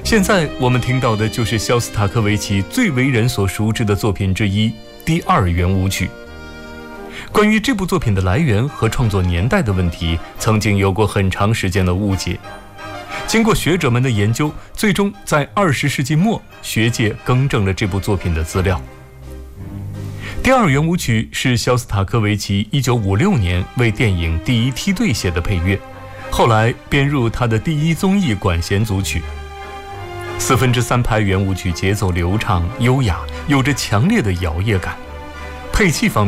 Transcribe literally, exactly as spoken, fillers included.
现在我们听到的就是肖斯塔科维奇最为人所熟知的作品之一《第二圆舞曲》。关于这部作品的来源和创作年代的问题，曾经有过很长时间的误解。经过学者们的研究，最终在二十世纪末，学界更正了这部作品的资料。第二圆舞曲是肖斯塔科维奇一九五六年为电影《第一梯队》写的配乐，后来编入他的第一综艺管弦组曲。四分之三拍圆舞曲节奏流畅优雅，有着强烈的摇曳感。配器方面